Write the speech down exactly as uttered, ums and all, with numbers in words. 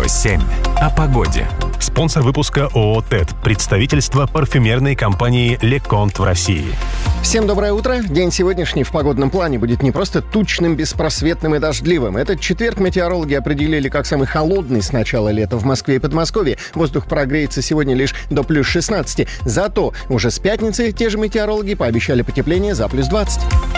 семь. О погоде. Спонсор выпуска ООО «ТЭД». Представительство парфюмерной компании «Леконт» в России. Всем доброе утро. День сегодняшний в погодном плане будет не просто тучным, беспросветным и дождливым. Этот четверг метеорологи определили как самый холодный с начала лета в Москве и Подмосковье. Воздух прогреется сегодня лишь до плюс шестнадцати. Зато уже с пятницы те же метеорологи пообещали потепление за плюс двадцать.